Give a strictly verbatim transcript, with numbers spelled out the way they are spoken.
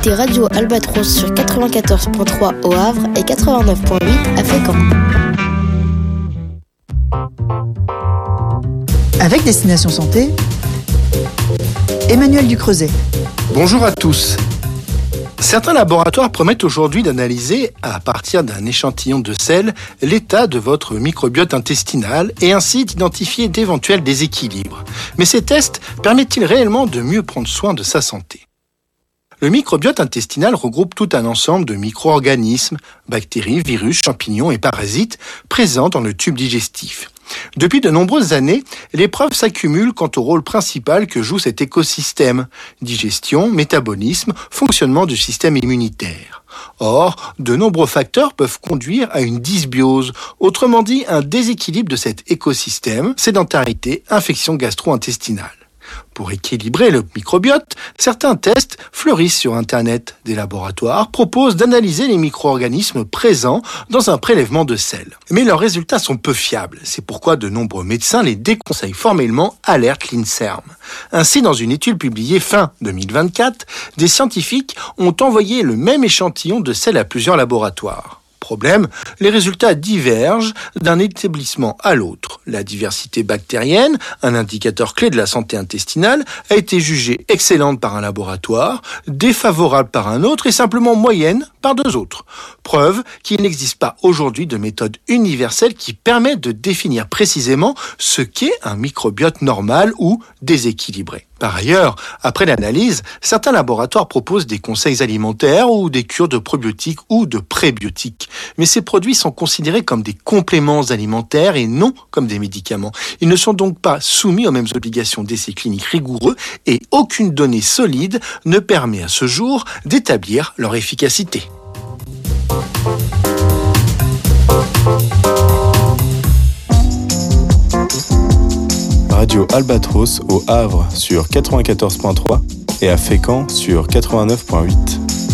écoutez Radio Albatros sur quatre-vingt-quatorze virgule trois au Havre et quatre-vingt-neuf virgule huit à Fécamp. Avec Destination Santé, Emmanuel Ducreuset. Bonjour à tous. Certains laboratoires promettent aujourd'hui d'analyser, à partir d'un échantillon de sel, l'état de votre microbiote intestinal et ainsi d'identifier d'éventuels déséquilibres. Mais ces tests permettent-ils réellement de mieux prendre soin de sa santé ? Le microbiote intestinal regroupe tout un ensemble de micro-organismes, bactéries, virus, champignons et parasites présents dans le tube digestif. Depuis de nombreuses années, les preuves s'accumulent quant au rôle principal que joue cet écosystème: digestion, métabolisme, fonctionnement du système immunitaire. Or, de nombreux facteurs peuvent conduire à une dysbiose, autrement dit un déséquilibre de cet écosystème, sédentarité, infection gastro-intestinale. Pour équilibrer le microbiote, certains tests fleurissent sur Internet. Des laboratoires proposent d'analyser les micro-organismes présents dans un prélèvement de sel. Mais leurs résultats sont peu fiables. C'est pourquoi de nombreux médecins les déconseillent formellement, alerte l'INSERM. Ainsi, dans une étude publiée fin deux mille vingt-quatre, des scientifiques ont envoyé le même échantillon de sel à plusieurs laboratoires. Problème, les résultats divergent d'un établissement à l'autre. La diversité bactérienne, un indicateur clé de la santé intestinale, a été jugée excellente par un laboratoire, défavorable par un autre et simplement moyenne par deux autres. Preuve qu'il n'existe pas aujourd'hui de méthode universelle qui permette de définir précisément ce qu'est un microbiote normal ou déséquilibré. Par ailleurs, après l'analyse, certains laboratoires proposent des conseils alimentaires ou des cures de probiotiques ou de prébiotiques. Mais ces produits sont considérés comme des compléments alimentaires et non comme des médicaments. Ils ne sont donc pas soumis aux mêmes obligations d'essais cliniques rigoureux et aucune donnée solide ne permet à ce jour d'établir leur efficacité. Radio Albatros au Havre sur quatre-vingt-quatorze virgule trois et à Fécamp sur quatre-vingt-neuf virgule huit.